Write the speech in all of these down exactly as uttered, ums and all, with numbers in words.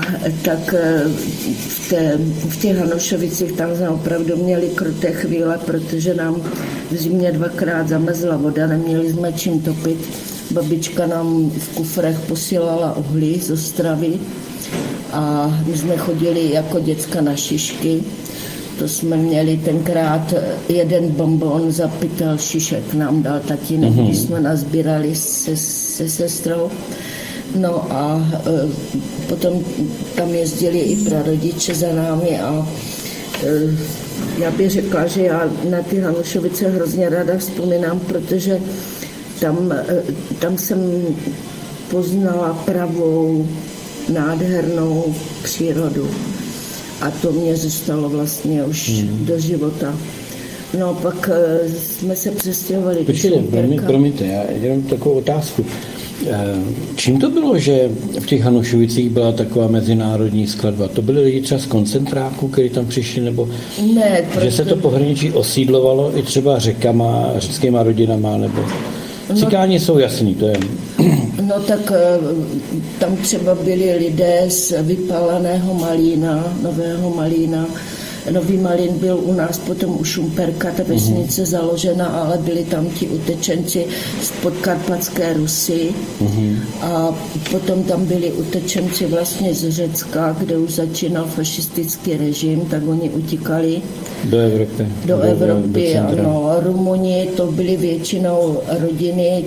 tak v, té, v těch Hanušovicích tam jsme opravdu měli kruté chvíle, protože nám v zimě dvakrát zamezla voda, neměli jsme čím topit. Babička nám v kufrech posílala uhlí z Ostravy a my jsme chodili jako děcka na šišky. To jsme měli tenkrát jeden bonbon za pytel šišek nám dal tatínek, mm-hmm. když jsme nazbírali se, se sestrou. No a e, potom tam jezdili i prarodiče za námi a e, já bych řekla, že já na ty Hanušovice hrozně ráda vzpomínám, protože tam, e, tam jsem poznala pravou, nádhernou přírodu. A to mě zůstalo vlastně už hmm. do života. No pak uh, jsme se přestěhovali do Šumperka. Promiňte, já jenom takovou otázku. Čím to bylo, že v těch Hanušovicích byla taková mezinárodní skladba? To byly lidi třeba z koncentráků, kteří tam přišli, nebo ne, že se to pohraničí osídlovalo i třeba řekama, řeckýma rodinama, nebo Cikáni jsou jasný, to je... No tak tam třeba byli lidé z vypáleného Malína, Nového Malína. Nový Malín byl u nás potom u Šumperka, ta vesnice uh-huh. založena, ale byli tam ti utečenci z podkarpatské Rusy. Uh-huh. A potom tam byli utečenci vlastně z Řecka, kde už začínal fašistický režim, tak oni utíkali do Evropy. Do, do Evropy, do ano. Rumuni, to byly většinou rodiny,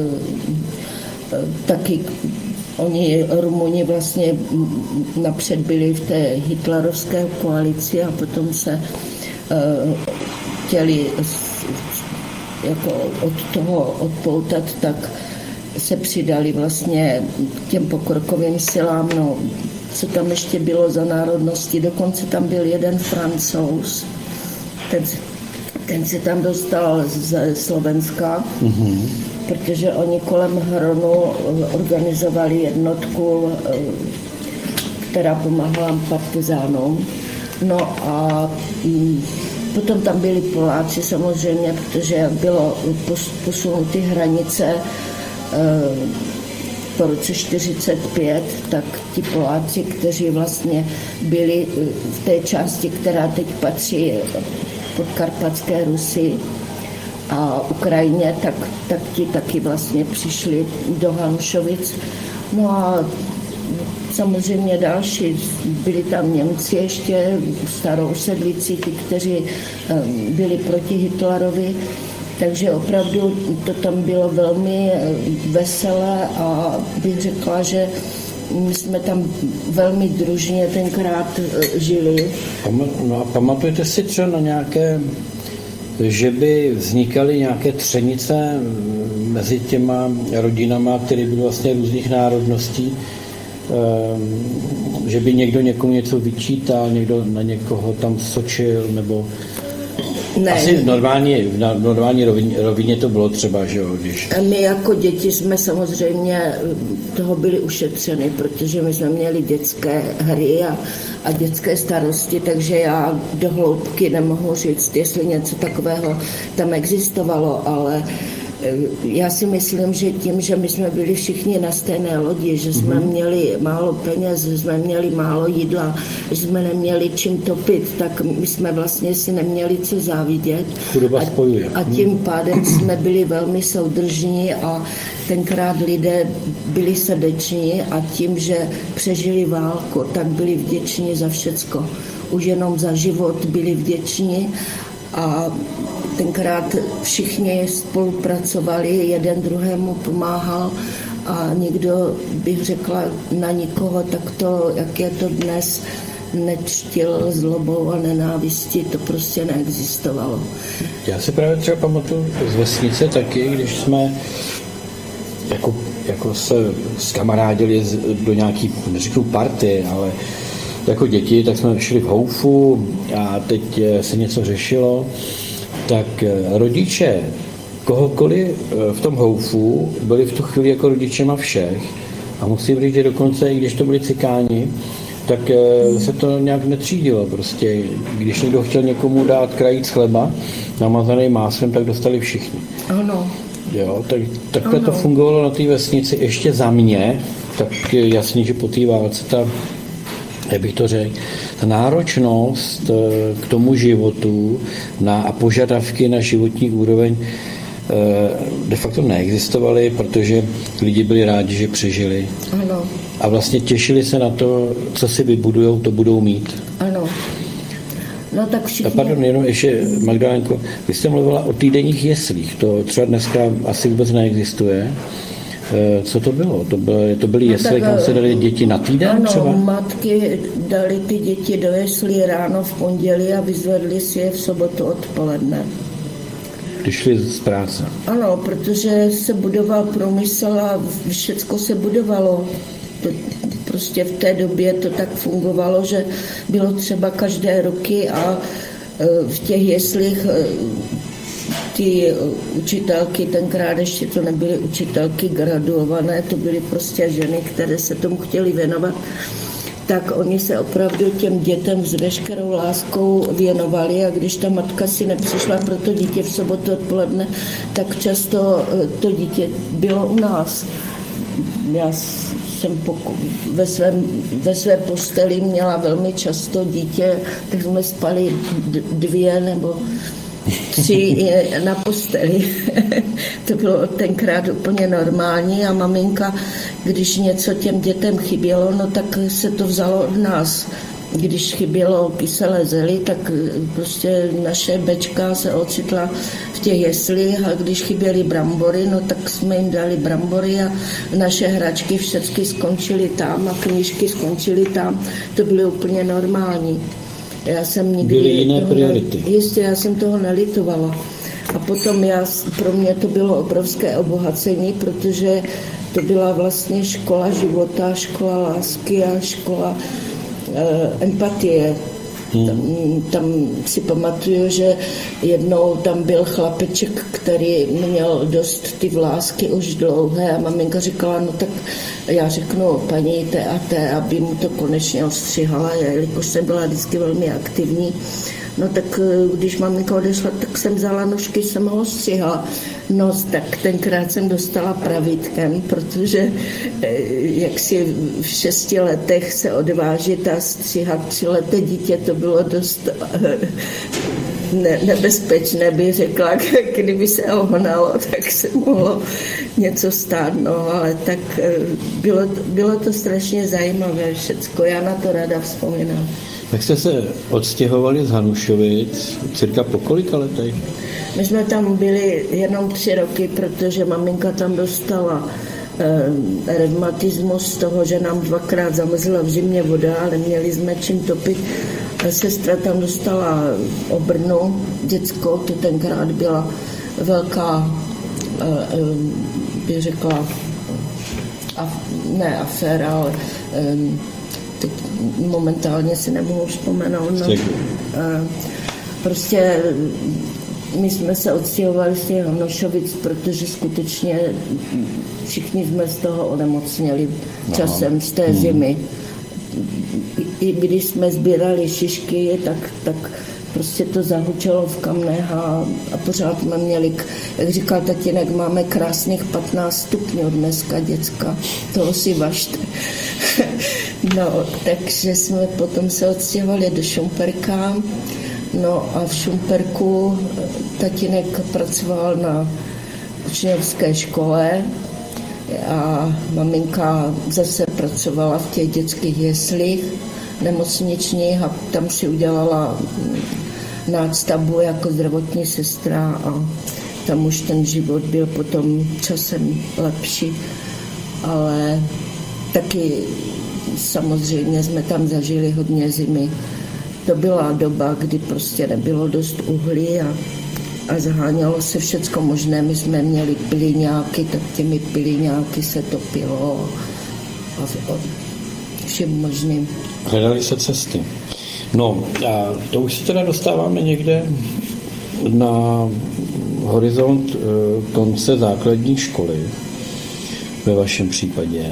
taky oni, Rumuni, vlastně napřed byli v té hitlerovské koalici a potom se uh, chtěli jako od toho odpoutat, tak se přidali vlastně k těm pokrokovým silám. No, co tam ještě bylo za národnosti, dokonce tam byl jeden Francouz, ten, ten se tam dostal ze Slovenska, mm-hmm. protože oni kolem Hronu organizovali jednotku, která pomáhala partizánům. No a potom tam byli Poláci samozřejmě, protože bylo posunuty hranice po roce čtyřicet pět, tak ti Poláci, kteří vlastně byli v té části, která teď patří podkarpatské Rusy a Ukrajině, tak, tak ti taky vlastně přišli do Hanušovic. No a samozřejmě další, byli tam Němci ještě, starou sedlici, ty, kteří byli proti Hitlerovi, takže opravdu to tam bylo velmi veselé a bych řekla, že my jsme tam velmi družně tenkrát žili. No a pamatujete si třeba na nějaké, že by vznikaly nějaké třenice mezi těma rodinama, které byly vlastně různých národností, že by někdo někomu něco vyčítal, někdo na někoho tam sočil, nebo... Ne. Asi normálně, v normální rovině, rovině to bylo třeba, že jo, když... My jako děti jsme samozřejmě toho byli ušetřeni, protože my jsme měli dětské hry a, a dětské starosti, takže já do hloubky nemohu říct, jestli něco takového tam existovalo, ale já si myslím, že tím, že my jsme byli všichni na stejné lodi, že jsme mm-hmm. měli málo peněz, že jsme měli málo jídla, že jsme neměli čím topit, tak my jsme vlastně si neměli co závidět. A, a tím pádem jsme byli velmi soudržní a tenkrát lidé byli srdeční a tím, že přežili válku, tak byli vděční za všecko. Už jenom za život byli vděční a tenkrát všichni spolupracovali, jeden druhému pomáhal a nikdo, bych řekla, na nikoho takto, jak je to dnes, nečtil zlobou a nenávistí, to prostě neexistovalo. Já si právě třeba pamatuju z vesnice taky, když jsme jako, jako se zkamarádili do nějaký, neřeknu party, ale jako děti, tak jsme šli v houfu a teď se něco řešilo, tak rodiče kohokoliv v tom houfu byli v tu chvíli jako rodičema všech a musím říct, že dokonce, i když to byli cikáni, tak se to nějak netřídilo prostě. Když někdo chtěl někomu dát krajíc chleba namazaný máslem, tak dostali všichni. Ano. Jo, tak, takhle ano. To fungovalo na té vesnici ještě za mě, tak jasně, že po té válce ta jak bych to řekl, ta náročnost k tomu životu na, a požadavky na životní úroveň de facto neexistovaly, protože lidi byli rádi, že přežili. Ano. A vlastně těšili se na to, co si vybudujou, to budou mít. Ano. No tak všichni... A pardon, jenom ještě, Magdalénko, vy jste mluvila o týdenních jeslích, to třeba dneska asi vůbec neexistuje. Co to bylo? To byly, to byly jesle, no, kam se dali děti na týden ano, třeba? Ano, matky dali ty děti do jeslí ráno v pondělí a vyzvedli si je v sobotu odpoledne. Když šli z práce. Ano, protože se budoval průmysl a všecko se budovalo. To, prostě v té době to tak fungovalo, že bylo třeba každé roky a v těch jeslích ty učitelky, tenkrát ještě to nebyly učitelky graduované, to byly prostě ženy, které se tomu chtěly věnovat, tak oni se opravdu těm dětem s veškerou láskou věnovali a když ta matka si nepřišla pro to dítě v sobotu odpoledne, tak často to dítě bylo u nás. Já jsem poku- ve, svém, ve své posteli měla velmi často dítě, tak jsme spali dvě nebo tři na posteli. To bylo tenkrát úplně normální a maminka, když něco těm dětem chybělo, no tak se to vzalo od nás. Když chybělo kyselé zely, tak prostě naše bečka se ocitla v těch jeslích a když chyběly brambory, no tak jsme jim dali brambory a naše hračky všechny skončily tam a knížky skončily tam. To bylo úplně normální. Já jsem nikdy... Byly jiné priority. Jistě, já jsem toho nelitovala. A potom já, pro mě to bylo obrovské obohacení, protože to byla vlastně škola života, škola lásky a škola empatie. Hmm. Tam, tam si pamatuju, že jednou tam byl chlapeček, který měl dost ty vlásky už dlouhé a maminka říkala, no tak já řeknu paní té a té, aby mu to konečně ostřihala, jelikož jsem byla vždycky velmi aktivní. No tak když maminka odešla, tak jsem vzala nožky, jsem ho ostřihala. No tak tenkrát jsem dostala pravítkem, protože jak si v šesti letech se odvážit a stříhat třileté dítě, to bylo dost ne, nebezpečné, bych řekla, kdyby se ohnalo, tak se mohlo něco stát, no ale tak bylo, bylo to strašně zajímavé všecko, já na to ráda vzpomínám. Tak jste se odstěhovali z Hanušovic cirka po kolika letech? My jsme tam byli jenom tři roky, protože maminka tam dostala eh, revmatismus z toho, že nám dvakrát zamrzla v zimě voda, ale měli jsme čím topit. Sestra tam dostala obrnu dětskou, to tenkrát byla velká, eh, eh, bych řekla, af, ne aféra, ale eh, teď momentálně si nemohu vzpomenout. No, eh, prostě my jsme se odstěhovali z těch Hanušovic, protože skutečně všichni jsme z toho onemocněli časem, z té zimy. I když jsme sbírali šišky, tak, tak prostě to zahučelo v kamnech a, a pořád jsme měli, jak říkal tatínek, máme krásných patnáct stupňů dneska, děcka, toho si važte. No, takže jsme potom se odstěhovali do Šumperka. No a v Šumperku tatínek pracoval na učňovské škole a maminka zase pracovala v těch dětských jeslích nemocničních a tam si udělala nástavbu jako zdravotní sestra a tam už ten život byl potom časem lepší, ale taky samozřejmě jsme tam zažili hodně zimy. To byla doba, kdy prostě nebylo dost uhlí a, a zahánělo se všecko možné. My jsme měli plyňáky, tak těmi plyňáky se topilo a, a všem možným. Hledali se cesty. No a to už se teda dostáváme někde na horizont konce základní školy, ve vašem případě.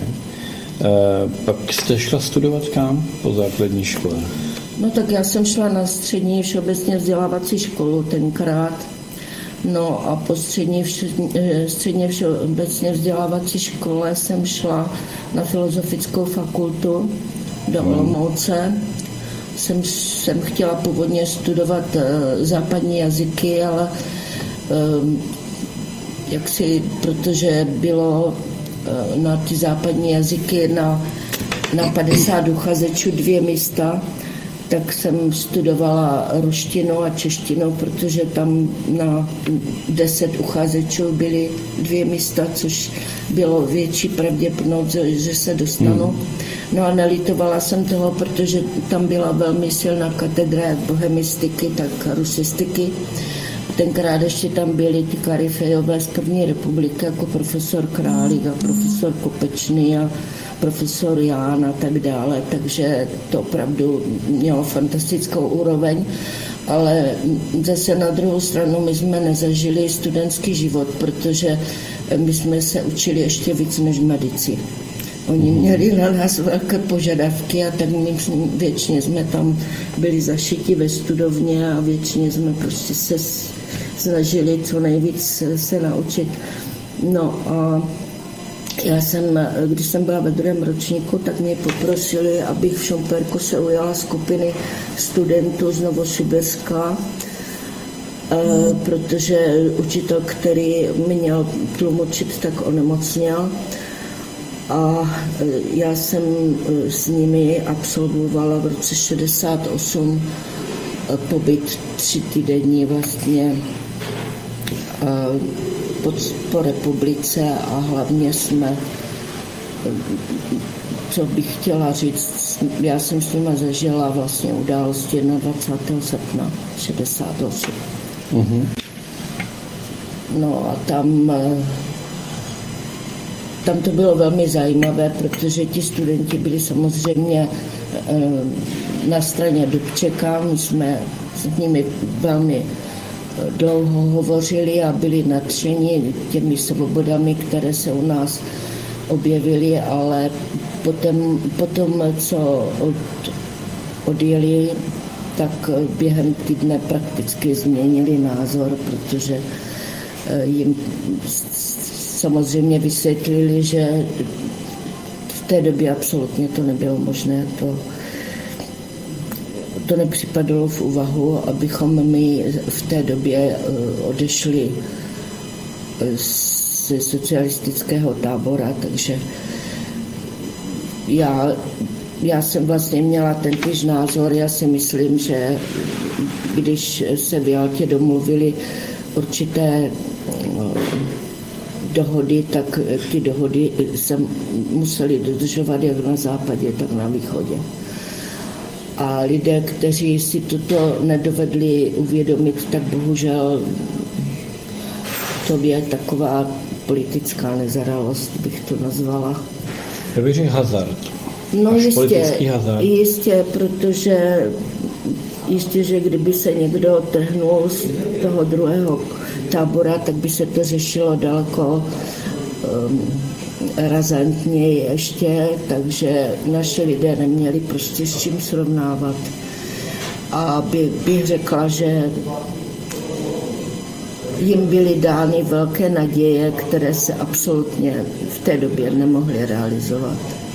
Pak jste šla studovat kam po základní škole? No tak já jsem šla na střední všeobecně vzdělávací školu tenkrát. No a po střední, středně všeobecně vzdělávací škole jsem šla na filozofickou fakultu do Olomouce. Jsem, jsem chtěla původně studovat uh, západní jazyky, ale uh, jak si, protože bylo uh, na ty západní jazyky na, na padesát uchazečů dvě místa, tak jsem studovala ruštinu a češtinu, protože tam na deset uchazečů byly dvě místa, což bylo větší pravděpodobnost, že se dostanu. Hmm. No a nelitovala jsem toho, protože tam byla velmi silná katedra jak bohemistiky, tak rusistiky. Tenkrát ještě tam byli ty Karifejové z první republiky, jako profesor Králík a profesor Kopečný a profesor Ján a tak dále, takže to opravdu mělo fantastickou úroveň, ale zase na druhou stranu my jsme nezažili studentský život, protože my jsme se učili ještě víc než medici. Oni měli na nás velké požadavky a tak my většině jsme tam byli zašiti ve studovně a většině jsme prostě se snažili co nejvíc se naučit. No a já jsem, když jsem byla ve druhém ročníku, tak mě poprosili, abych v Šumperku se ujala skupiny studentů z Novosibirska, protože učitel, který měl tlumočit, tak onemocněl. A já jsem s nimi absolvovala v roce šedesát osm pobyt tři týdenní vlastně po, po republice a hlavně jsme, co bych chtěla říct, já jsem s nimi zažila vlastně události dvacátého srpna šedesát osm. Mm-hmm. No a tam Tam to bylo velmi zajímavé, protože ti studenti byli samozřejmě na straně Dubčeka, my jsme s nimi velmi dlouho hovořili a byli nadšeni těmi svobodami, které se u nás objevily, ale potom, potom co od, odjeli, tak během týdne prakticky změnili názor, protože jim samozřejmě vysvětlili, že v té době absolutně to nebylo možné, to, to nepřipadalo v úvahu, abychom my v té době odešli z socialistického tábora, takže já, já jsem vlastně měla tentýž názor, já si myslím, že když se v Jaltě domluvili určité dohody, tak ty dohody se museli dodržovat jak na západě, tak na východě. A lidé, kteří si toto nedovedli uvědomit, tak bohužel to je taková politická nezralost, bych to nazvala. To bych řekl hazard. No až jistě, politický hazard. Jistě, protože jistě, že kdyby se někdo trhnul z toho druhého tábora, tak by se to řešilo daleko um, razantněji ještě, takže naše lidé neměli prostě s čím srovnávat. A by, bych řekla, že jim byly dány velké naděje, které se absolutně v té době nemohly realizovat.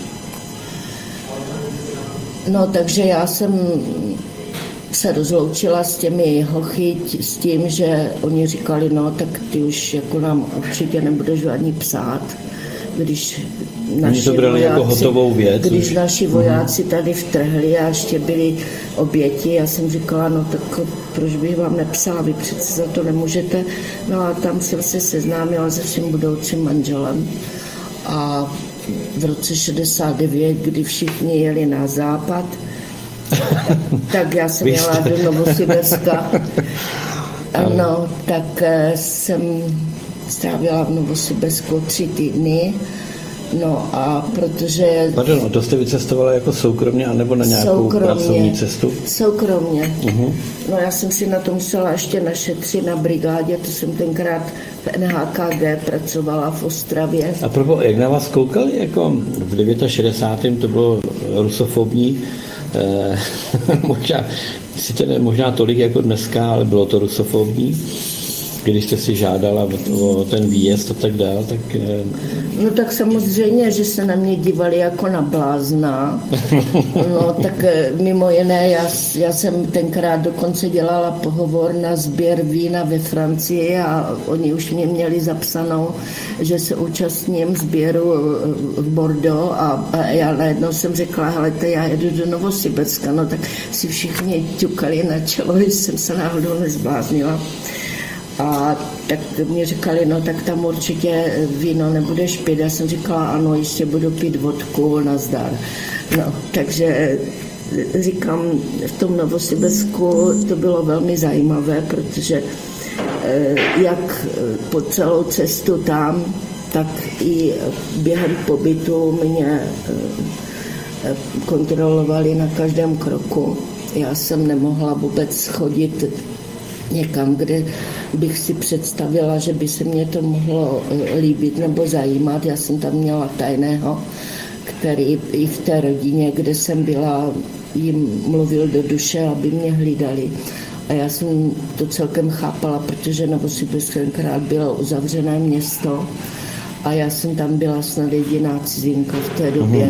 No, takže já jsem se rozloučila s těmi hochy s tím, že oni říkali, no tak ty už jako nám určitě nebudeš ani psát, když naši vojáci, jako hotovou věc, když naši vojáci tady vtrhli a ještě byli oběti. Já jsem říkala, no tak proč bych vám nepsala, vy přece za to nemůžete. No a tam jsem se seznámila se svým budoucím manželem. A v roce šedesát devět, kdy všichni jeli na západ, tak já jsem jela do Novosibirska. Ano, tak jsem strávila v Novosibirsku tři týdny. No a protože... Pardon, to jste vycestovala jako soukromně, anebo na nějakou soukromně, pracovní cestu? Soukromně. Uh-huh. No já jsem si na to musela ještě našetřit na brigádě, to jsem tenkrát v N H K G pracovala v Ostravě. A proto, jak na vás koukali, jako v šedesátém devátém to bylo rusofobní, eh, možná, sice ne, možná tolik jako dneska, ale bylo to rusofobní. když jste si žádala o ten výjezd a tak dál, tak... No tak samozřejmě, že se na mě dívali jako na blázna. No tak mimo jiné, já, já jsem tenkrát dokonce dělala pohovor na sběr vína ve Francii a oni už mě měli zapsanou, že se účastním sběru v Bordeaux a, a já najednou jsem řekla, helejte, já jedu do Novosibirska, no tak si všichni ťukali na čelo, že jsem se náhodou nezbláznila. A tak mě říkali, no tak tam určitě víno nebudeš pít. Já jsem říkala, ano, ještě budu pít vodku, nazdar. No, takže říkám, v tom Novosibirsku to bylo velmi zajímavé, protože jak po celou cestu tam, tak i během pobytu mě kontrolovali na každém kroku. Já jsem nemohla vůbec chodit někam, kde bych si představila, že by se mě to mohlo líbit nebo zajímat. Já jsem tam měla tajného, který i v té rodině, kde jsem byla, jim mluvil do duše, aby mě hlídali. A já jsem to celkem chápala, protože Novosibirsk tenkrát bylo uzavřené město a já jsem tam byla snad jediná cizinka v té době.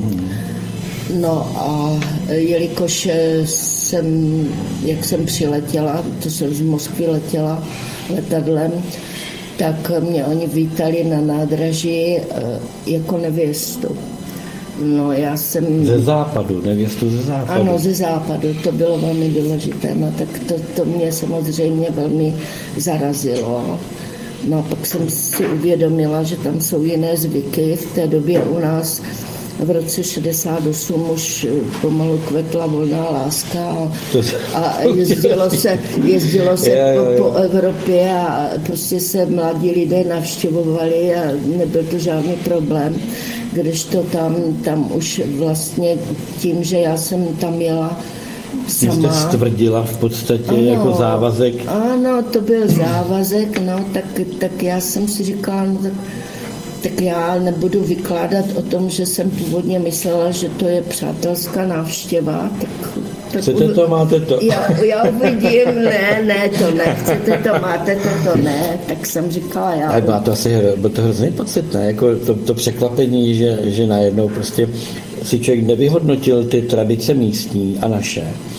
No a jelikož jsem, jak jsem přiletěla, to jsem z Moskvy letěla letadlem, tak mě oni vítali na nádraží jako nevěstu. No já jsem... Ze západu, nevěstu ze západu. Ano, ze západu, to bylo velmi důležité, no tak to, to mě samozřejmě velmi zarazilo. No a pak jsem si uvědomila, že tam jsou jiné zvyky. V té době u nás v roce šedesát osm už pomalu kvetla volná láska a, a jezdilo se, jezdilo se jo, jo, jo. Po, po Evropě a prostě se mladí lidé navštěvovali a nebyl to žádný problém. Kdežto tam, tam už vlastně tím, že já jsem tam jela sama. Vy jste stvrdila v podstatě ano, jako závazek. Ano, to byl závazek, no, tak, tak já jsem si říkala, no, tak, tak já nebudu vykládat o tom, že jsem původně myslela, že to je přátelská návštěva. Tak, tak chcete to, máte to. Já, já uvidím, ne, ne, to ne, chcete to, máte to, to ne, tak jsem říkala já. Ale má to asi bylo to hrozně pocitné, jako to, to překvapení, že, že najednou prostě si člověk nevyhodnotil ty tradice místní a naše.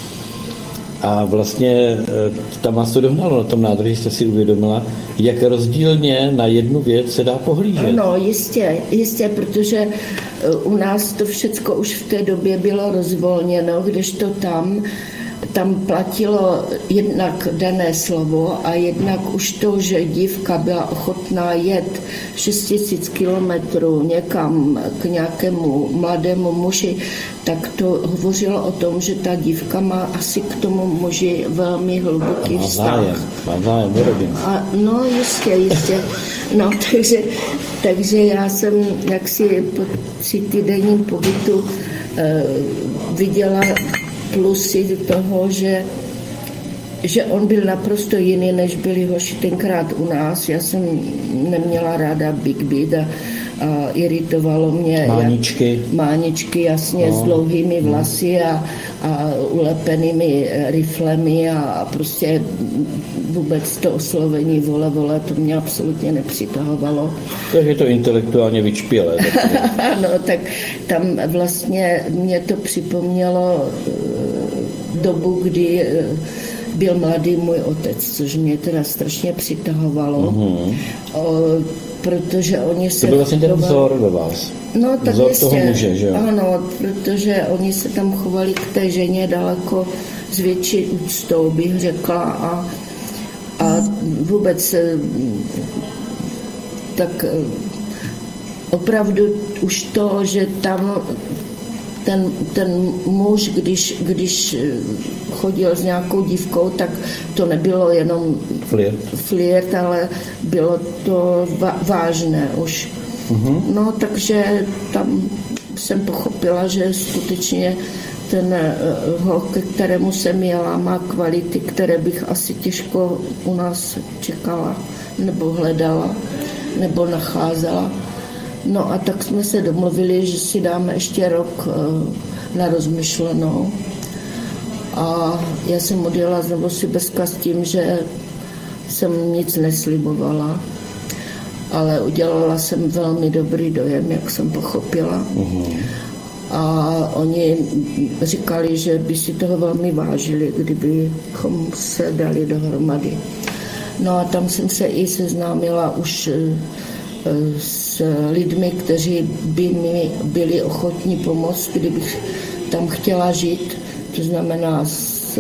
A vlastně tam vás to dohnalo, na tom nádraží jste si uvědomila, jak rozdílně na jednu věc se dá pohlížet. No, jistě, jistě, protože u nás to všecko už v té době bylo rozvolněno, kdežto tam, tam platilo jednak dané slovo a jednak už to, že dívka byla ochotná jet šest tisíc kilometrů někam k nějakému mladému muži, tak to hovořilo o tom, že ta dívka má asi k tomu muži velmi hluboký vztah. Má zájem, má zájem, a no jistě, jistě. No, takže, takže já jsem jaksi po třítýdenním pobytu eh, viděla plusy toho, že, že on byl naprosto jiný, než byli hoši tenkrát u nás. Já jsem neměla ráda Big Beat a, a iritovalo mě máničky, jak, máničky jasně, no, s dlouhými vlasy a, a ulepenými riflemi a, a prostě vůbec to oslovení vole, vole, to mě absolutně nepřitahovalo. Takže je to intelektuálně vyčpělé. Ano, tak tam vlastně mě to připomnělo dobu, kdy byl mladý můj otec, což mě teda strašně přitahovalo, mm-hmm. o, protože oni se... To byl vlastně ten vzor do vás. No, tak vzor jistě, toho muže, že jo? Ano, protože oni se tam chovali k té ženě daleko s větší úctou, bych řekla, a, a vůbec tak opravdu už to, že tam ten, ten muž, když, když chodil s nějakou dívkou, tak to nebylo jenom flirt, flirt ale bylo to vážné už. Uh-huh. No, takže tam jsem pochopila, že skutečně ten holk, ke kterému jsem jela, má kvality, které bych asi těžko u nás čekala, nebo hledala, nebo nacházela. No a tak jsme se domluvili, že si dáme ještě rok na rozmyšlenou. A já jsem odjela z Novosibirska s tím, že jsem nic neslibovala, ale udělala jsem velmi dobrý dojem, jak jsem pochopila. Uh-huh. A oni říkali, že by si toho velmi vážili, kdybychom se dali dohromady. No a tam jsem se i seznámila už s lidmi, kteří by mi byli ochotní pomoct, kdybych tam chtěla žít. To znamená s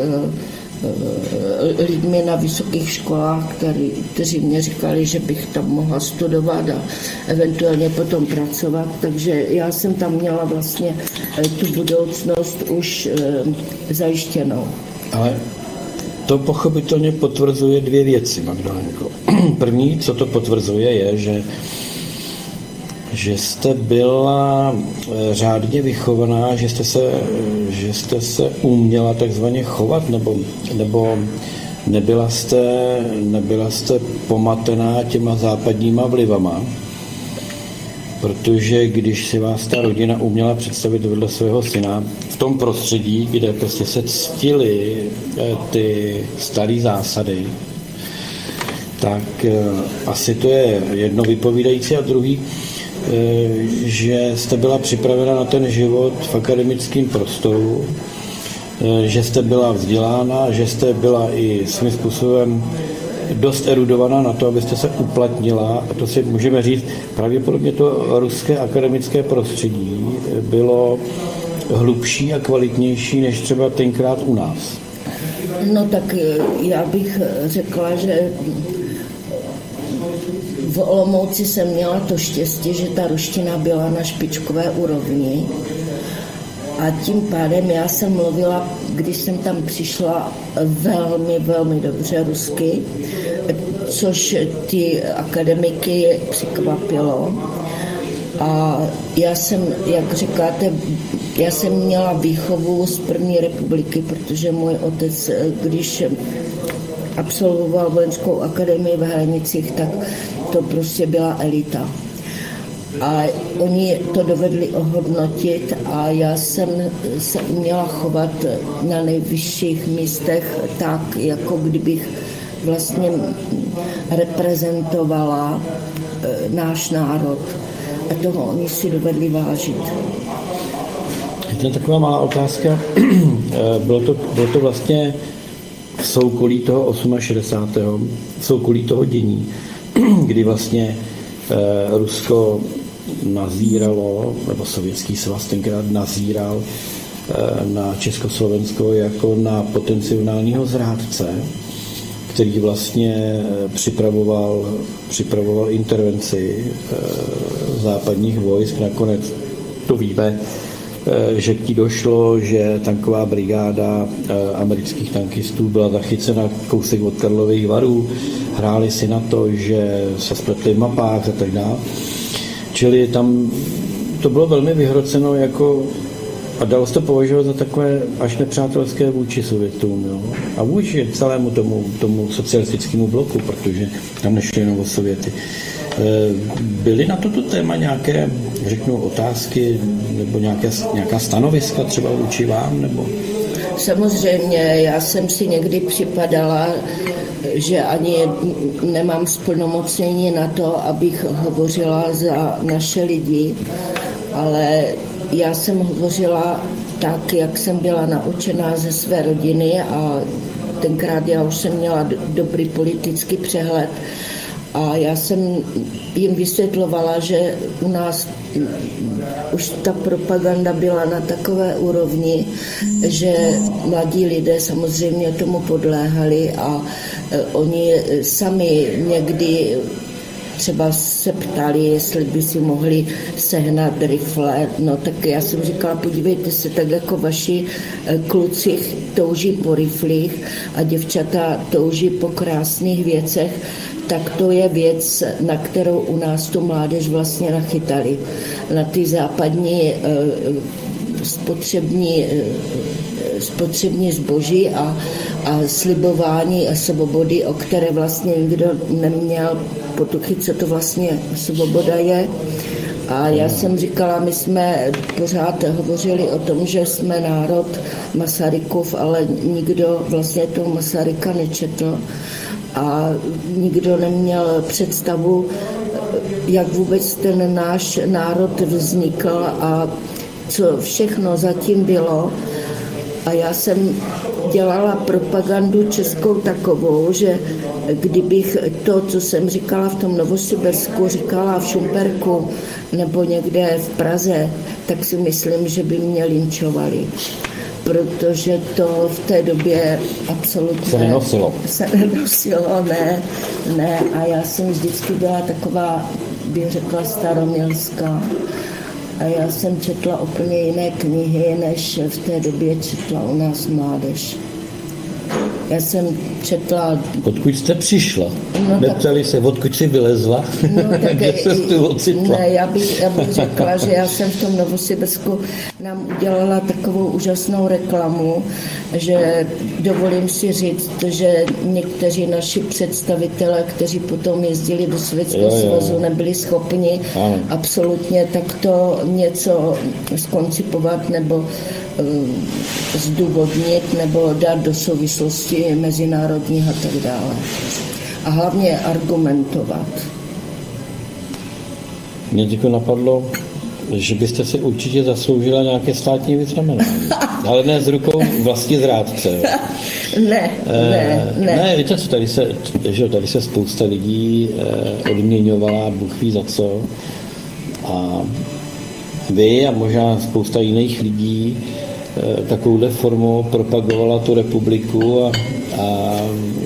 lidmi na vysokých školách, který, kteří mě říkali, že bych tam mohla studovat a eventuálně potom pracovat. Takže já jsem tam měla vlastně tu budoucnost už zajištěnou. Ale to pochopitelně potvrzuje dvě věci, Magdalenko. První, co to potvrzuje, je, že, že jste byla řádně vychovaná, že jste se, že jste se uměla takzvaně chovat, nebo, nebo nebyla, jste, nebyla jste pomatená těma západníma vlivama. Protože když si vás ta rodina uměla představit vedle svého syna v tom prostředí, kde prostě se ctily ty staré zásady, tak asi to je jedno vypovídající a druhý, že jste byla připravena na ten život v akademickém prostoru, že jste byla vzdělána, že jste byla i svým způsobem dost erudovaná na to, abyste se uplatnila, a to si můžeme říct, pravděpodobně to ruské akademické prostředí bylo hlubší a kvalitnější než třeba tenkrát u nás. No tak já bych řekla, že v Olomouci jsem měla to štěstí, že ta ruština byla na špičkové úrovni. A tím pádem já jsem mluvila, když jsem tam přišla, velmi, velmi dobře rusky, což ty akademiky překvapilo. A já jsem, jak říkáte, já jsem měla výchovu z první republiky, protože můj otec, když absolvoval vojenskou akademii v Hranicích, tak to prostě byla elita. A oni to dovedli ohodnotit a já jsem se uměla chovat na nejvyšších místech tak, jako kdybych vlastně reprezentovala náš národ. A toho oni si dovedli vážit. To je taková malá otázka. Bylo to, bylo to vlastně v soukolí toho šedesátého osmého v soukolí toho dění, kdy vlastně Rusko nazíralo, nebo Sovětský svaz tenkrát nazíral na Československo jako na potenciálního zrádce, který vlastně připravoval, připravoval intervenci západních vojsk. Nakonec to víme, že k ní došlo, že tanková brigáda amerických tankistů byla zachycena kousek od Karlových Varů, hráli si na to, že se spletli v mapách a tak dále. Čili tam to bylo velmi vyhroceno jako, a dalo se to považovat za takové až nepřátelské vůči Sovětům, jo? A vůči celému tomu, tomu socialistickému bloku, protože tam nešlo jenom o Sověty. Byly na toto téma nějaké, řeknu, otázky nebo nějaké, nějaká stanoviska třeba vůči vám? Nebo? Samozřejmě, já jsem si někdy připadala, že ani nemám splnomocnění na to, abych hovořila za naše lidi, ale já jsem hovořila tak, jak jsem byla naučená ze své rodiny a tenkrát já už jsem měla dobrý politický přehled. A já jsem jim vysvětlovala, že u nás už ta propaganda byla na takové úrovni, že mladí lidé samozřejmě tomu podléhali a oni sami někdy třeba se ptali, jestli by si mohli sehnat rifle. No tak já jsem říkala, podívejte se, tak jako vaši kluci touží po riflích a děvčata touží po krásných věcech, tak to je věc, na kterou u nás tu mládež vlastně nachytali. Na ty západní spotřební, spotřební zboží a, a slibování a svobody, o které vlastně nikdo neměl potuchy, co to vlastně svoboda je. A já jsem říkala, my jsme pořád hovořili o tom, že jsme národ Masarykův, ale nikdo vlastně toho Masaryka nečetl. a nikdo neměl představu, jak vůbec ten náš národ vznikl a co všechno zatím bylo. A já jsem dělala propagandu českou takovou, že kdybych to, co jsem říkala v tom Novosibirsku, říkala v Šumperku nebo někde v Praze, tak si myslím, že by mě linčovali. Protože to v té době absolutně se nenosilo. Se nenosilo, ne, ne. A já jsem vždycky byla taková, bych řekla, staromilská. A já jsem četla úplně jiné knihy, než v té době četla u nás mládež. Já jsem četla... Odkud jste přišla? No, Neptali se, odkud jsi vylezla? No, tak, Kde se tu ocitla? Ne, já bych, já bych řekla, že já jsem v tom Novosibirsku nám udělala takovou úžasnou reklamu, že dovolím si říct, že někteří naši představitelé, kteří potom jezdili do Sovětského svazu, nebyli schopni ano. absolutně takto něco zkoncipovat nebo um, zdůvodnit nebo dát do souvislosti mezinárodních a tak dále. A hlavně argumentovat. Mě teď napadlo, že byste si určitě zasloužila nějaké státní vyznamenání. Ale ne z rukou vlastní zrádce. Ne, ne, ne. Ne, víte co, tady se, že tady se spousta lidí odměňovala, Bůh ví za co. A vy a možná spousta jiných lidí takovouhle formou propagovala tu republiku a, a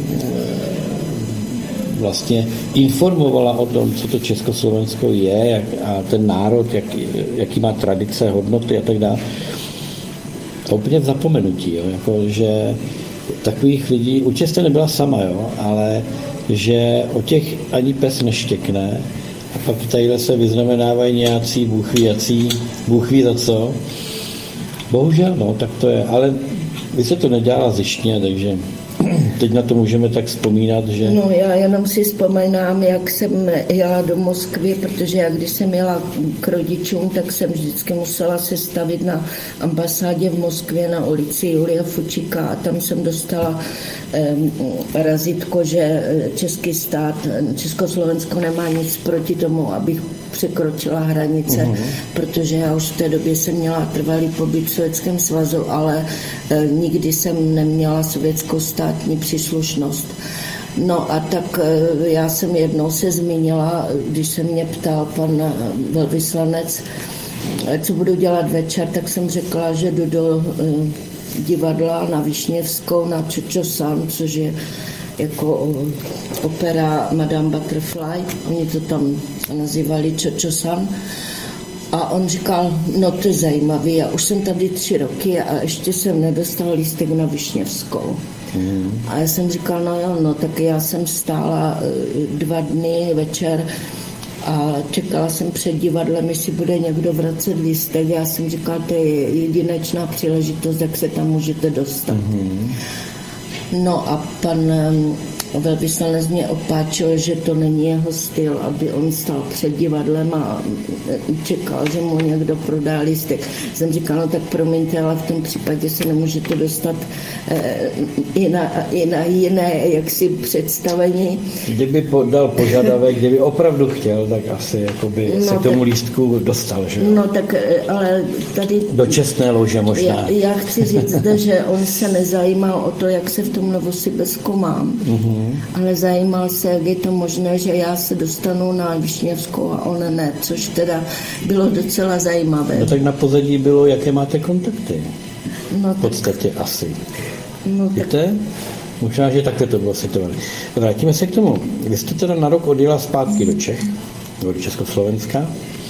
vlastně informovala o tom, co to Československo je jak, a ten národ, jak, jaký má tradice, hodnoty a tak dále. A úplně v zapomenutí, jo, jako, že takových lidí, určitě jste nebyla sama, jo, ale že o těch ani pes neštěkne a pak tadyhle se vyznamenávají nějací Bůh ví jací, Bůh ví za co. Bohužel, no, tak to je, ale vy se to nedělala zištně, takže teď na to můžeme tak vzpomínat, že... No já jenom si vzpomínám, jak jsem jela do Moskvy, protože já když jsem jela k rodičům, tak jsem vždycky musela se stavit na ambasádě v Moskvě na ulici Julia Fučíka a tam jsem dostala eh, razítko, že český stát, Československo nemá nic proti tomu, abych překročila hranice, uh-huh. protože já už v té době jsem měla trvalý pobyt v Sovětském svazu, ale e, nikdy jsem neměla sovětskou státní příslušnost. No a tak e, já jsem jednou se zmínila, když se mě ptal pan e, velvyslanec, e, co budu dělat večer, tak jsem řekla, že jdu do e, divadla na Višněvskou, na Čočosan, což je jako opera Madame Butterfly, oni to tam nazývali Čočosan. A on říkal, no to je zajímavý, já už jsem tady tři roky a ještě jsem nedostal lístek na Višněvskou. Mm. A já jsem říkal, no jo, no tak já jsem stála dva dny večer a čekala jsem před divadlem, jestli bude někdo vracet lístek. Já jsem říkal, to je jedinečná příležitost, jak se tam můžete dostat. Mm. No a pan velvyslanec mě opáčil, že to není jeho styl, aby on stál před divadlem a čekal, že mu někdo prodá lístek. Jsem říkal, no tak promiňte, ale v tom případě se nemůžete dostat eh, i, na, i na jiné jaksi představení. Kdyby dal požadavek, kdyby opravdu chtěl, tak asi jakoby no, se k tomu lístku dostal, že? No tak, ale tady... Do čestné lože možná. Já, já chci říct, že on se nezajímal o to, jak se v tom Novosibirsku mám. Mm-hmm. Ale zajímal se, jak je to možné, že já se dostanu na Višněvskou a on ne, což teda bylo docela zajímavé. No tak na pozadí bylo, jaké máte kontakty. No, v podstatě tak, asi. No, víte? Tak... Možná, že takhle to bylo situované. Vrátíme se k tomu. Vy jste teda na rok odjela zpátky do Čech, do Československa.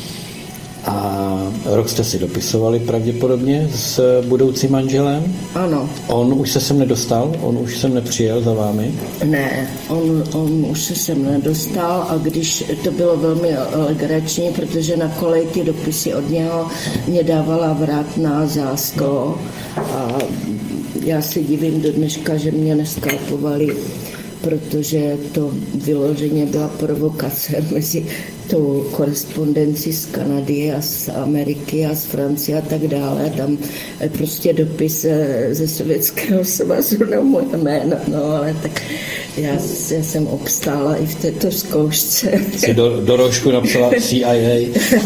A rok jste si dopisovali pravděpodobně s budoucím manželem? Ano. On už se sem nedostal? On už sem nepřijel za vámi? Ne, on, on už se sem nedostal a když to bylo velmi legrační, protože na kolej ty dopisy od něho mě dávala vrátná zásklo a já se divím do dneška, že mě neskalpovali protože to vyloženě byla provokace mezi tou korespondenci z Kanady a z Ameriky a z Francie a tak dále. Tam prostě dopis ze Sovětského svazu na moje jméno, no ale tak já, já jsem obstála i v této zkoušce. Jsi do, do rožku napsala C I A.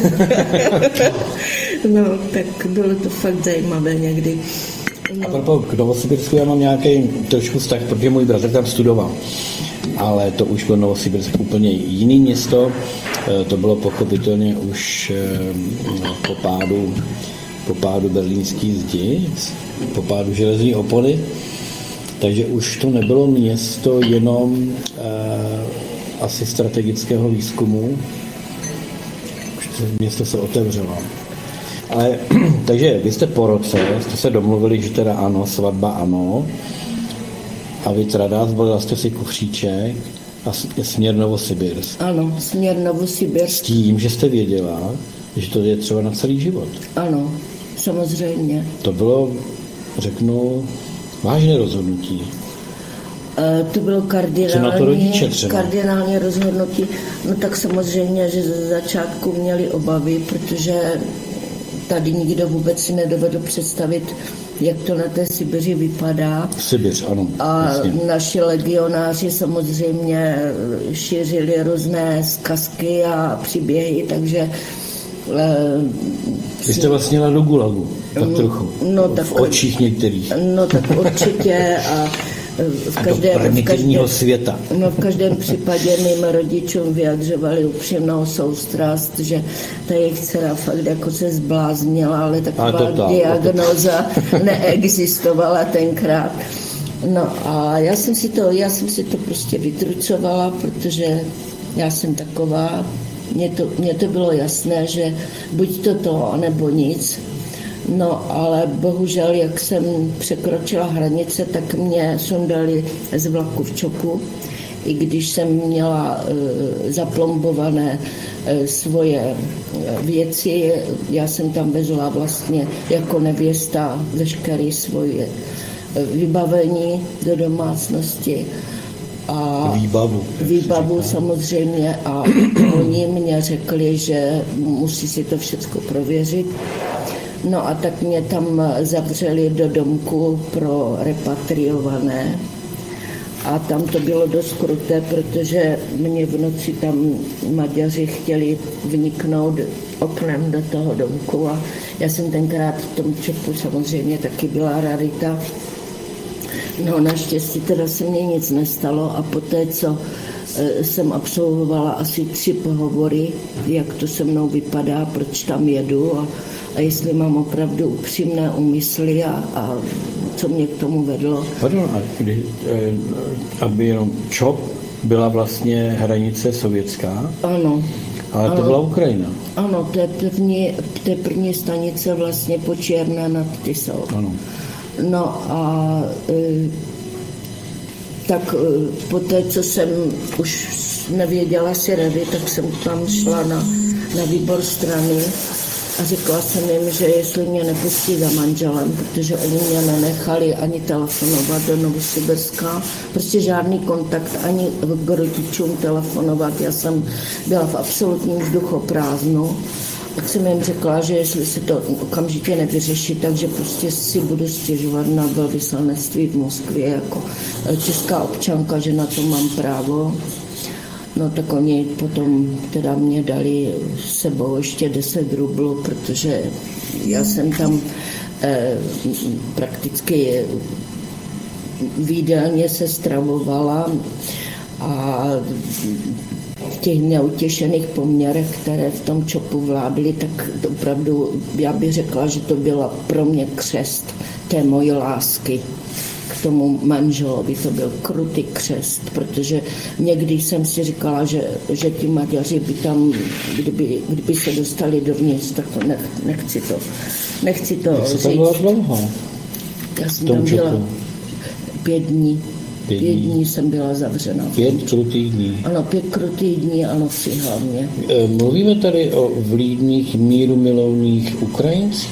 No, tak bylo to fakt zajímavé někdy. No. A proto k Novosibirsku já mám nějaký trošku vztah, protože můj bratr tam studoval. Ale to už bylo Novosibirsk úplně jiný město. To bylo pochopitelně už po pádu, po pádu berlínský zdi, po pádu železní opony. Takže už to nebylo město jenom eh, asi strategického výzkumu. Už to město se otevřelo. Ale, takže vy jste po roce, jste se domluvili, že teda ano, svatba ano, a vy teda zvolila jste si kufříček a směr Novosibirsk. Ano, směr Novosibirsk. S tím, že jste věděla, že to je třeba na celý život. Ano, samozřejmě. To bylo, řeknu, vážné rozhodnutí. E, to bylo kardinální, to kardinální rozhodnutí. No tak samozřejmě, že ze začátku měli obavy, protože tady nikdo vůbec si nedovedl představit, jak to na té Sibiři vypadá. Sibiř, ano. A jasně. Naši legionáři samozřejmě šířili různé zkazky a příběhy, takže... Vy jste vlastně jela do Gulagu, tak no, trochu, no, v tak, očích některých. No tak určitě a v každém, a do v každém, světa. No, v každém případě mým rodičům vyjadřovali upřímnou soustrast, že ta jejich dcera fakt jako se zbláznila, ale taková diagnóza neexistovala tenkrát. No a já jsem si to, já jsem si to prostě vytrucovala, protože já jsem taková, mně to, mně to bylo jasné, že buď to to, nebo nic. No, ale bohužel, jak jsem překročila hranice, tak mě sundali z vlaku v čopu, i když jsem měla e, zaplombované e, svoje věci. Já jsem tam vezla vlastně jako nevěsta veškeré svoje vybavení do domácnosti. A výbavu. Výbavu samozřejmě a oni mě řekli, že musí si to všechno prověřit. No a tak mě tam zavřeli do domku pro repatriované a tam to bylo dost kruté, protože mě v noci tam Maďaři chtěli vniknout oknem do toho domku a já jsem tenkrát v tom čepu samozřejmě taky byla rarita. No naštěstí teda se mně nic nestalo a poté, co jsem absolvovala asi tři pohovory, jak to se mnou vypadá, proč tam jedu a, a jestli mám opravdu upřímné úmysly a, a co mě k tomu vedlo. Pardon, a kdy, aby jenom Čop byla vlastně hranice sovětská? Ano. Ale to ano, byla Ukrajina. Ano, to je první, to je první stanice vlastně po Černé nad Tisou. Ano. No a e, tak e, poté, co jsem už nevěděla si rady, tak jsem tam šla na, na výbor strany a řekla jsem jim, že jestli mě nepustí za manželem, protože oni mě nenechali ani telefonovat do Novosibirska, prostě žádný kontakt, ani k rodičům telefonovat, já jsem byla v absolutním vzduchoprázdnu. Tak jsem jim řekla, že jestli se to okamžitě nevyřeší, takže prostě si budu stěžovat na velvyslanectví v Moskvě jako česká občanka, že na to mám právo. No tak oni potom teda mě dali s sebou ještě deset rublů, protože já jsem tam eh, prakticky výdelně se stravovala a v těch neutěšených poměrech, které v tom čopu vládly, tak opravdu já bych řekla, že to byla pro mě křest té mojí lásky k tomu manželovi. To byl krutý křest, protože někdy jsem si říkala, že, že ti Maďaři by tam, kdyby, kdyby se dostali dovnitř, tak to nech, nechci to, nechci to Jak říct. to bylo dlouho? Já jsem tam byla pět dní. Pět, pět dní. dní jsem byla zavřena. Pět krutých dní. Ano, pět krutých dní a noci hlavně. Mluvíme tady o vlídných, míru milovných Ukrajincích?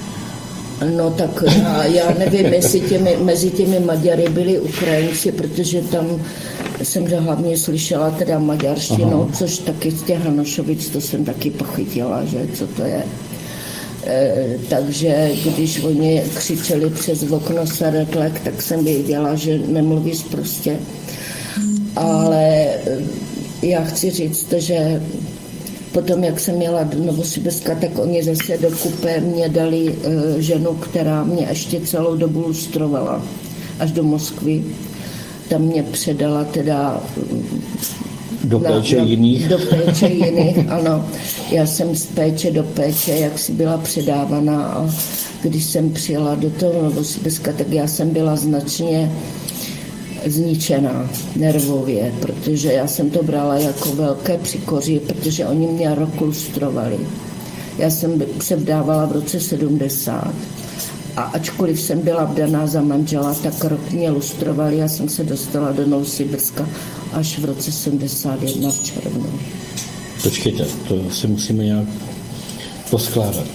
No tak já, já nevím, jestli těmi, mezi těmi Maďary byli Ukrajinci, protože tam jsem hlavně slyšela teda maďarštinu, Aha. což taky z těch Hanošovic, to jsem taky pochytila, že co to je. E, takže když oni křičeli přes okno Saretlek, tak jsem věděla, že nemluví prostě. Ale já chci říct, že potom, jak jsem měla do Novosibirska, tak oni zase do kupé mě dali e, ženu, která mě ještě celou dobu lustrovala až do Moskvy. Tam mě předala teda do péče na, jiných. Do péče jiných, ano. Já jsem z péče do péče, jak si byla předávaná, a když jsem přijela do toho Novosibirska, tak já jsem byla značně zničená nervově, protože já jsem to brala jako velké příkoří, protože oni mě rok lustrovali. Já jsem se vdávala v roce sedmdesát. A ačkoliv jsem byla vdaná za manžela, tak rok mě lustrovali. Já jsem se dostala do Novosibirska až v roce sedmdesát jedna v červnu. Počkejte, to si musíme nějak poskládat.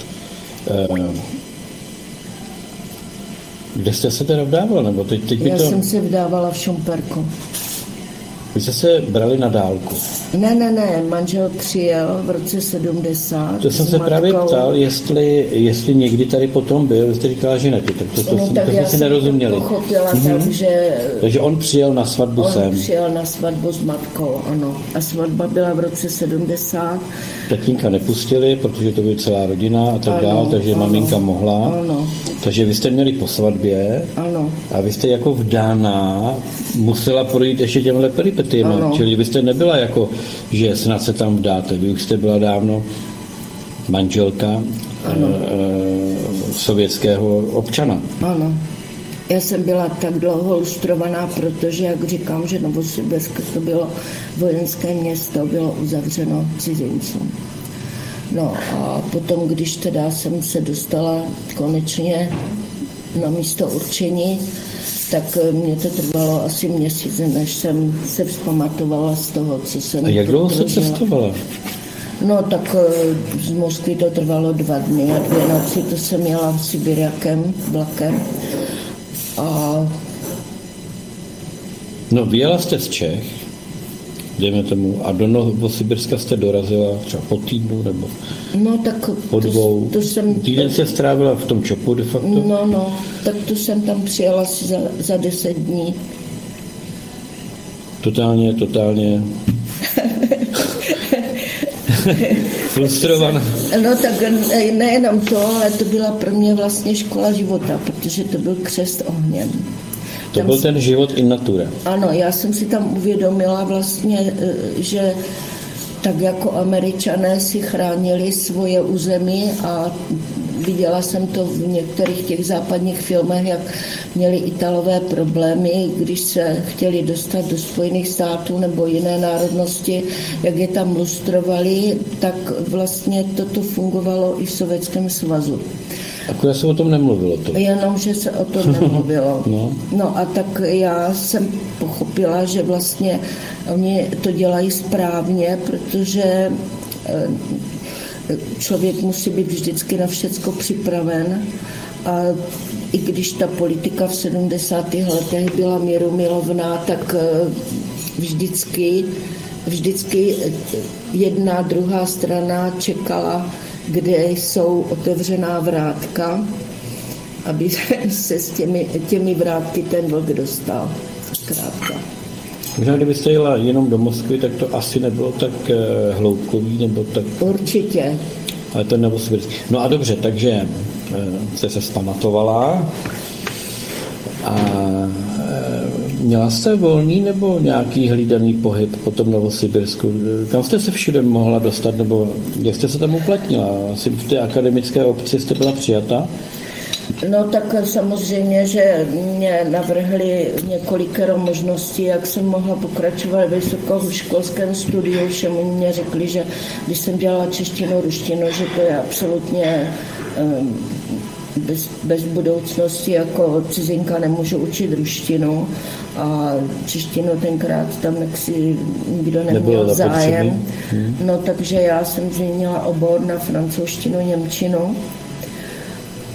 Kde jste se teda vdávala? Nebo teď, teď Já to... jsem se vdávala v Šumperku. Vy jste se brali na dálku. Ne, ne, ne, manžel přijel v roce sedmdesát. To jsem se matkou. Právě ptal, jestli, jestli někdy tady potom byl, vy jste říkala, že ne, tak to, to, no, to, tak to já jsme si nerozuměli. Pochopila, mm-hmm. takže... takže on přijel na svatbu on sem. On přijel na svatbu s matkou, ano. A svatba byla v roce sedmdesát. Tatínka nepustili, protože to byla celá rodina a tak dále, takže ano, maminka mohla. Ano. Takže vy jste měli po svatbě. Ano. A vy jste jako vdaná musela projít ještě těmhle peripetiema. Čili vy jste nebyla jako, že snad se tam vdáte. Vy už jste byla dávno manželka e, e, sovětského občana. Ano. Já jsem byla tak dlouho lustrovaná, protože, jak říkám, že Novosibirsk to bylo vojenské město, bylo uzavřeno cizincům. No a potom, když teda jsem se dostala konečně na místo určení, tak mě to trvalo asi měsíc, než jsem se vzpamatovala z toho, co jsem... A jak dlouho se cestovala? No tak z Moskvy to trvalo dva dny a dvě noci, to jsem jela Sibiriakem, vlakem. A... No vyjela jste z Čech, dejme tomu, a do Novosibirska jste dorazila třeba po týdnu nebo no, tak po dvou. To, to jsem, Týden se strávila v tom Čopu de facto? No, no, tak to jsem tam přijela si za, za deset dní. Totálně, totálně... frustrovaná. No tak nejenom to, ale to byla pro mě vlastně škola života, protože to byl křest ohněm. To tam byl si, ten život in natura. Ano, já jsem si tam uvědomila vlastně, že tak jako Američané si chránili svoje území a viděla jsem to v některých těch západních filmech, jak měli Italové problémy, když se chtěli dostat do Spojených států nebo jiné národnosti, jak je tam lustrovali, tak vlastně toto fungovalo i v Sovětském svazu. Akorát se o tom nemluvilo to. Jenom, že se o tom nemluvilo. no. no a tak já jsem pochopila, že vlastně oni to dělají správně, protože člověk musí být vždycky na všecko připraven a i když ta politika v sedmdesátých letech byla mírumilovná, tak vždycky, vždycky jedna, druhá strana čekala, kde jsou otevřená vrátka, aby se s těmi, těmi vrátky ten vlk dostal. Zkrátka. Možná, kdybyste jela jenom do Moskvy, tak to asi nebylo tak uh, hloubkový, nebo tak... Určitě. Ale to Novosibirský. No a dobře, takže uh, jste se vzpamatovala a uh, měla jste volný nebo nějaký hlídaný pohyb po tom Novosibirsku? Kam jste se všude mohla dostat, nebo jak jste se tam uplatnila? Asi v té akademické obci jste byla přijata? No tak samozřejmě, že mě navrhli několikero možností, jak jsem mohla pokračovat v vysokoškolském studiu. Všem mě řekli, že když jsem dělala češtinu, ruštinu, že to je absolutně um, bez, bez budoucnosti, jako cizinka nemůžu učit ruštinu a češtinu tenkrát tam jaksi nikdo neměl zájem. Hmm. No takže já jsem změnila obor na francouzštinu, němčinu.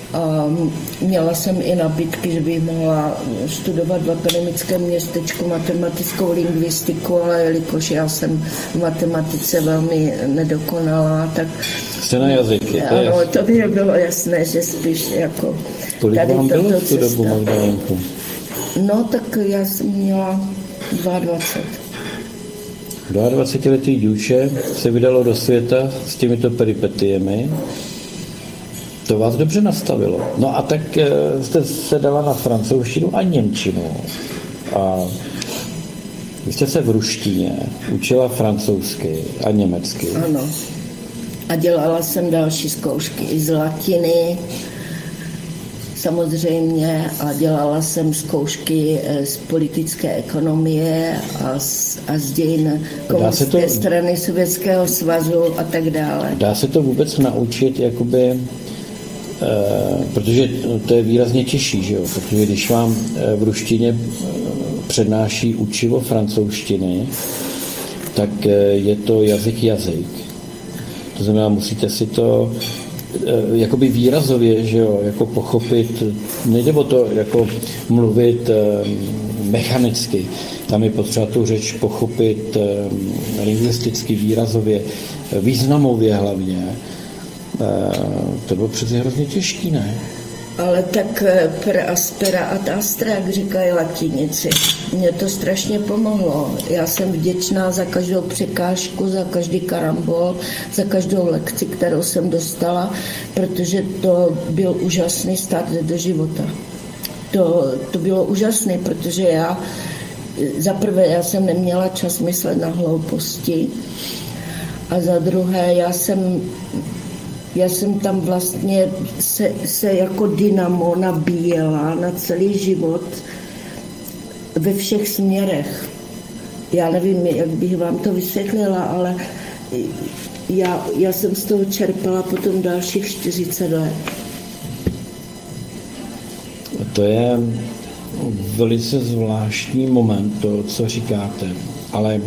A měla jsem i nabídky, že bych mohla studovat v akademickém městečku matematickou lingvistiku, ale jelikož já jsem v matematice velmi nedokonalá, tak... Jste na jazyky, to ano, to by bylo jasné, že spíš jako... Kolik tady vám bylo v tu dobu, Magdalenku? No, tak já jsem měla dvacet dva. dvacetiletý dívče se vydalo do světa s těmito peripetiemi. To vás dobře nastavilo. No a tak jste se dala na francouzštinu a němčinu. A vy jste se v ruštině učila francouzsky a německy. Ano. A dělala jsem další zkoušky i z latiny, samozřejmě, a dělala jsem zkoušky z politické ekonomie a z, a z dějin komunistické to, strany Sovětského svazu a tak dále. Dá se to vůbec naučit, jakoby, e, protože to je výrazně těžší, že jo? Protože když vám v ruštině přednáší učivo francouzštiny, tak je to jazyk jazyk. To znamená, musíte si to jakoby výrazově, že jo, jako pochopit, nejde o to jako mluvit mechanicky, tam je potřeba tu řeč pochopit lingvisticky, výrazově, významově hlavně. To bylo přece hrozně těžký, ne? Ale tak per aspera ad astra, jak říkají latinici, mě to strašně pomohlo. Já jsem vděčná za každou překážku, za každý karambol, za každou lekci, kterou jsem dostala, protože to byl úžasný start do života. To, to bylo úžasné, protože já, za prvé, já jsem neměla čas myslet na hlouposti a za druhé, já jsem Já jsem tam vlastně se, se jako dynamo nabíjela na celý život ve všech směrech. Já nevím, jak bych vám to vysvětlila, ale já, já jsem z toho čerpala potom dalších čtyřicet let. To je velice zvláštní moment, to, co říkáte, ale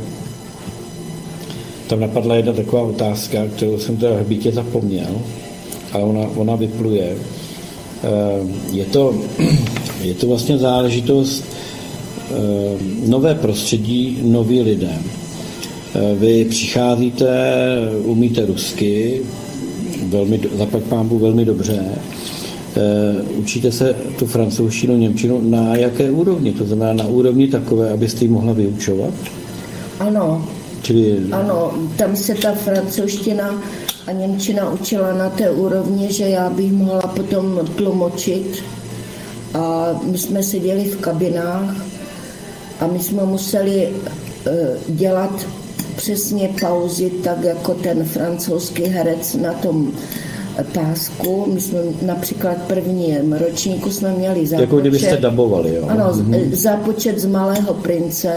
tam napadla jedna taková otázka, kterou jsem teda hbitě zapomněl, ale ona, ona vypluje. Je to, je to vlastně záležitost nové prostředí, noví lidé. Vy přicházíte, umíte rusky, velmi, zaplať pánbu velmi dobře, učíte se tu francouzštinu, němčinu na jaké úrovni? To znamená na úrovni takové, abyste ji mohla vyučovat? Ano. Čili... Ano, tam se ta francouzština a němčina učila na té úrovni, že já bych mohla potom tlumočit. A my jsme seděli v kabinách a my jsme museli uh, dělat přesně pauzy, tak jako ten francouzský herec na tom pásku. My jsme například prvním ročníku jsme měli zápočet. Jako kdybyste dabovali, jo? Ano, mm-hmm. zápočet z Malého prince,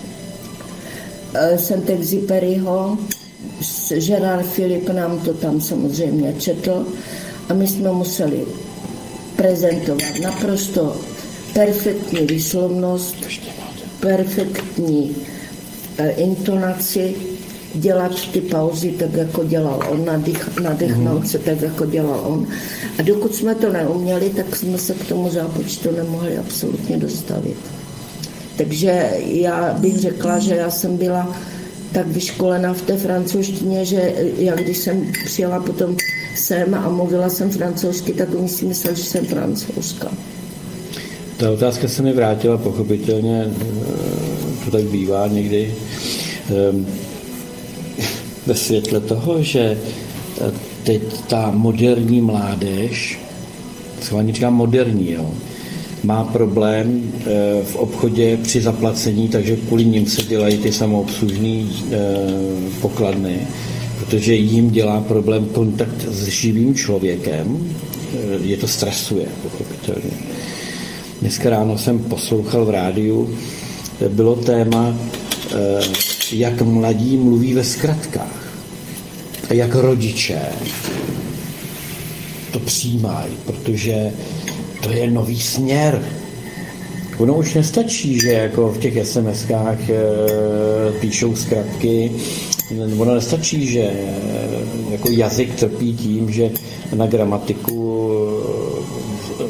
Saint-Exupéryho, Gérard Philippe nám to tam samozřejmě četl a my jsme museli prezentovat naprosto perfektní výslovnost, perfektní intonaci, dělat ty pauzy tak, jako dělal on, nadych, nadechnout se tak, jako dělal on. A dokud jsme to neuměli, tak jsme se k tomu zápočtu nemohli absolutně dostavit. Takže já bych řekla, že já jsem byla tak vyškolená v té francouzštině, že já když jsem přijela potom sem a mluvila jsem francouzsky, tak oni si mysleli, že jsem francouzka. Ta otázka se mi vrátila, pochopitelně, to tak bývá někdy, ve světle toho, že teď ta moderní mládež, schválně říkám moderní, jo, má problém v obchodě při zaplacení, takže kvůli nim se dělají ty samoobslužné pokladny, protože jim dělá problém kontakt s živým člověkem, je to stresuje, pochopitelně. Dneska ráno jsem poslouchal v rádiu, bylo téma, jak mladí mluví ve zkratkách a jak rodiče to přijímají, protože to je nový směr. Ono už nestačí, že jako v těch es em eskách e, píšou zkratky. Ono nestačí, že jako jazyk trpí tím, že na gramatiku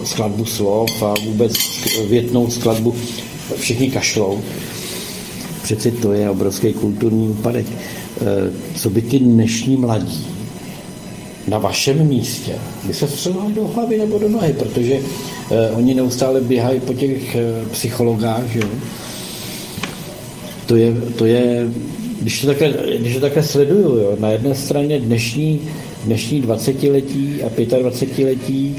skladbu slov a vůbec větnou skladbu všichni kašlou. Přeci to je obrovský kulturní úpadek. Co by ty dnešní mladí na vašem místě by se střelili do hlavy nebo do nohy, protože oni neustále běhají po těch psychologách, že? To je, to je když to takhle, když to takhle sleduju, jo, na jedné straně dnešní, dnešní dvacetiletí a pětadvacetiletí,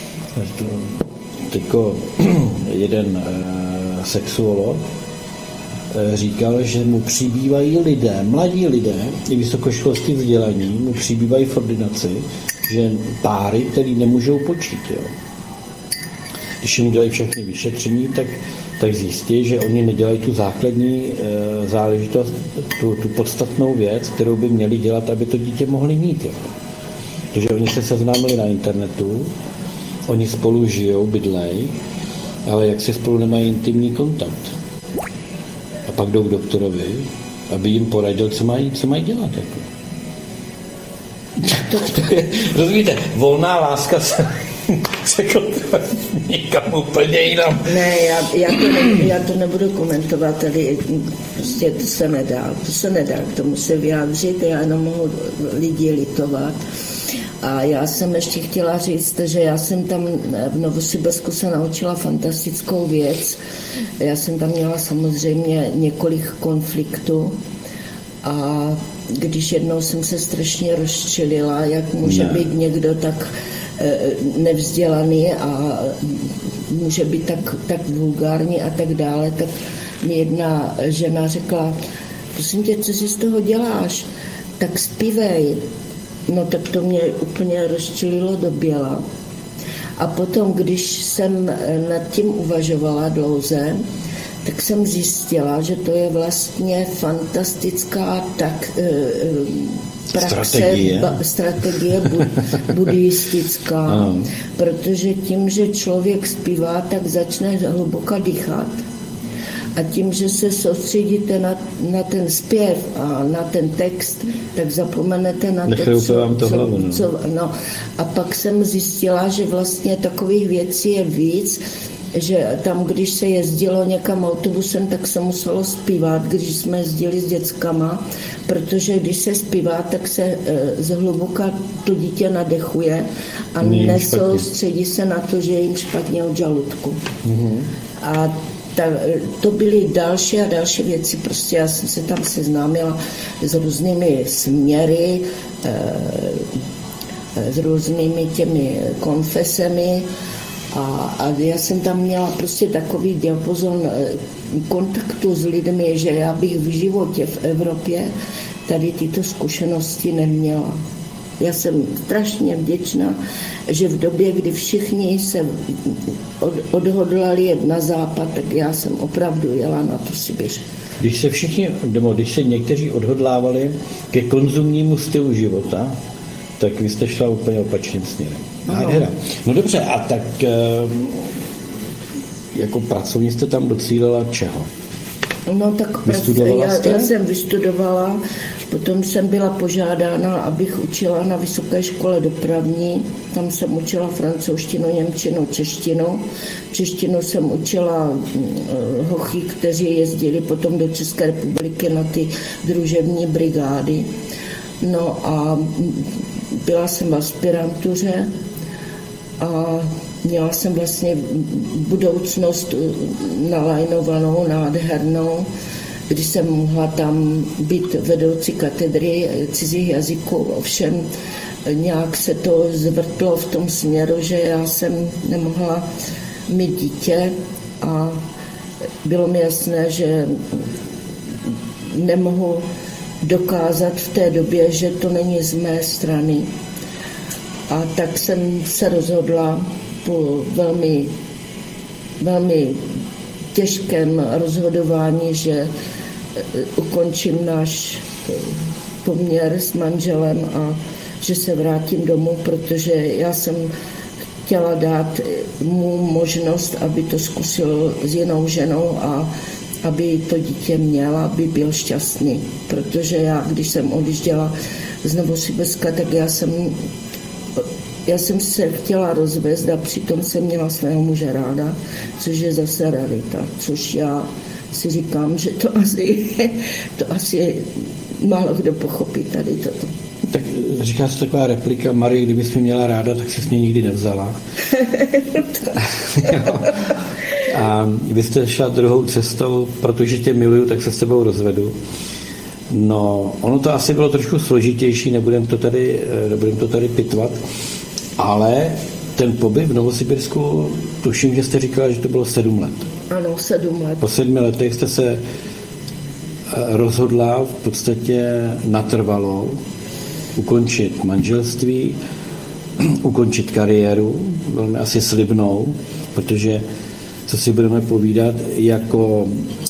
teďko jeden e, sexuolog e, říkal, že mu přibývají lidé, mladí lidé, i vysokoškolský vzdělaní, mu přibývají v ordinaci, že páry, který nemůžou počít. Jo. Když jim dělají všechny vyšetření, tak, tak zjistí, že oni nedělají tu základní e, záležitost, tu, tu podstatnou věc, kterou by měli dělat, aby to dítě mohli mít. Jo. Takže oni se seznámili na internetu, oni spolu žijou, bydlej, ale jak si spolu nemají intimní kontakt. A pak jdou k doktorovi, aby jim poradil, co mají, co mají dělat. Jako. To, to je, rozumíte, volná láska se, se kontrahuje někam úplně jinam. Ne, já, já, to ne, já to nebudu komentovat, tady prostě to se nedá, to se nedá, k tomu se vyjádřit, já jenom mohu lidi litovat. A já jsem ještě chtěla říct, že já jsem tam v Novosibirsku se naučila fantastickou věc. Já jsem tam měla samozřejmě několik konfliktů a když jednou jsem se strašně rozčilila, jak může ne. být někdo tak nevzdělaný a může být tak, tak vulgární a tak dále, tak mi jedna žena řekla, prosím tě, co si z toho děláš? Tak zpívej. No tak to mě úplně rozčililo do běla. A potom, když jsem nad tím uvažovala dlouze, tak jsem zjistila, že to je vlastně fantastická tak, praxe, strategie, ba, strategie bud, buddhistická, ano. Protože tím, že člověk zpívá, tak začne hluboka dýchat. A tím, že se soustředíte na, na ten zpěv a na ten text, tak zapomenete na to, co, vám to co, hlavu, no. co... No. A pak jsem zjistila, že vlastně takových věcí je víc, že tam, když se jezdilo někam autobusem, tak se muselo zpívat, když jsme jezdili s dětskama, protože když se zpívá, tak se e, zhluboka to dítě nadechuje a nesoustředí se na to, že je jim špatně od žaludku. Mm-hmm. A Ta, to byly další a další věci, prostě já jsem se tam seznámila s různými směry, s různými těmi konfesemi a, a já jsem tam měla prostě takový diapazon kontaktu s lidmi, že já bych v životě v Evropě tady tyto zkušenosti neměla. Já jsem strašně vděčná, že v době, kdy všichni se odhodlali jet na západ, tak já jsem opravdu jela na tu Sibiř. Když se všichni, nebo když se někteří odhodlávali ke konzumnímu stylu života, tak vy jste šla úplně opačným směrem. No. no dobře, a tak jako pracovně jste tam docílila čeho? No tak Vystudovala já, jste? já jsem vystudovala, potom jsem byla požádána, abych učila na vysoké škole dopravní, tam jsem učila francouzštinu, němčinu, češtinu. Češtinu jsem učila uh, hochy, kteří jezdili potom do České republiky na ty družební brigády. No a byla jsem v aspirantuře a měla jsem vlastně budoucnost nalajnovanou, nádhernou, kdy jsem mohla tam být vedoucí katedry cizích jazyků. Ovšem nějak se to zvrtlo v tom směru, že já jsem nemohla mít dítě a bylo mi jasné, že nemohu dokázat v té době, že to není z mé strany. A tak jsem se rozhodla po velmi, velmi těžkém rozhodování, že ukončím náš poměr s manželem a že se vrátím domů, protože já jsem chtěla dát mu možnost, aby to zkusil s jinou ženou a aby to dítě měl, aby byl šťastný. Protože já, když jsem odjížděla z Novosibirska, tak já jsem Já jsem se chtěla rozvést a přitom jsem měla svého muže ráda, což je zase realita, což já si říkám, že to asi, to asi málo kdo pochopí tady toto. Tak říká se taková replika, Marie, kdybys mě měla ráda, tak se mě nikdy nevzala. A vy jste šla druhou cestou, protože tě miluju, tak se s tebou rozvedu. No, ono to asi bylo trošku složitější, nebudem to tady, nebudem to tady pitvat, ale ten pobyt v Novosibirsku, tuším, že jste říkala, že to bylo sedm let. Ano, sedm let. Po sedmi letech jste se rozhodla v podstatě natrvalo ukončit manželství, ukončit kariéru, velmi asi slibnou, protože, co si budeme povídat, jako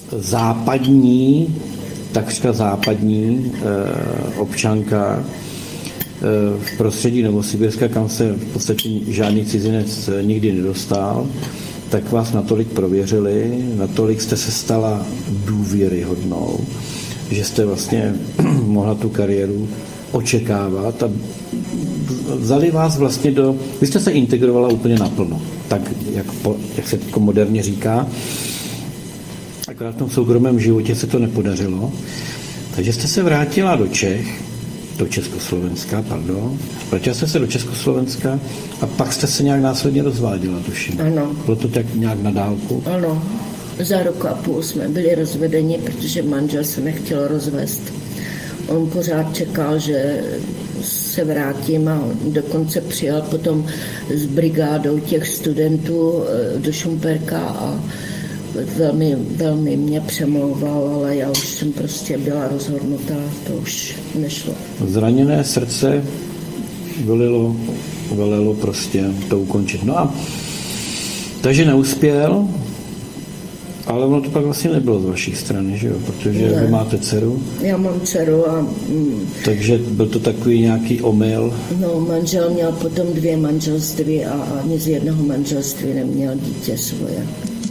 západní, takřka západní eh, občanka eh, v prostředí Novosibirska, kam se v podstatě žádný cizinec nikdy nedostal, tak vás natolik prověřili, natolik jste se stala důvěryhodnou, že jste vlastně mohla tu kariéru očekávat a vzali vás vlastně do... Vy jste se integrovala úplně naplno, tak jak, po, jak se to moderně říká. Akorát v tom soukromém životě se to nepodařilo. Takže jste se vrátila do Čech, do Československa, pardon. Vrátila jste se do Československa a pak jste se nějak následně rozváděla, tuším. Ano. Bylo to tak nějak na dálku? Ano. Za rok a půl jsme byli rozvedeni, protože manžel se nechtěl rozvést. On pořád čekal, že se vrátím a dokonce přijel potom s brigádou těch studentů do Šumperka a velmi, velmi mě přemlouval, ale já už jsem prostě byla rozhodnutá, to už nešlo. Zraněné srdce velilo, velilo prostě to ukončit. No a takže neuspěl, ale ono to pak vlastně nebylo z vaší strany, že jo? Protože ne. Vy máte dceru. Já mám dceru a... Mm, takže byl to takový nějaký omyl. No, manžel měl potom dvě manželství a ani z jednoho manželství neměl dítě svoje.